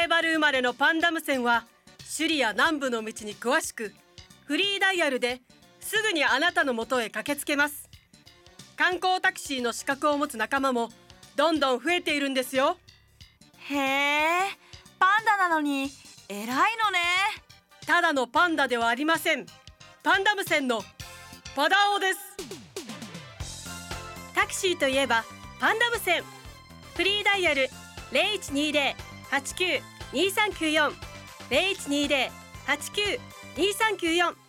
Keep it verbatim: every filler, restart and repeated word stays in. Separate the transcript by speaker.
Speaker 1: ライバル生まれのパンダム線は首里や南部の道に詳しく、フリーダイヤルですぐにあなたの元へ駆けつけます。観光タクシーの資格を持つ仲間もどんどん増えているんですよ。
Speaker 2: へえ、パンダなのに偉いのね。
Speaker 1: ただのパンダではありません。パンダム線のパダオです。タクシーといえばパンダム線。フリーダイヤル ゼロいちにゼロ はちきゅう にさんきゅうよん ゼロいちにゼロ はちきゅう にさんきゅうよん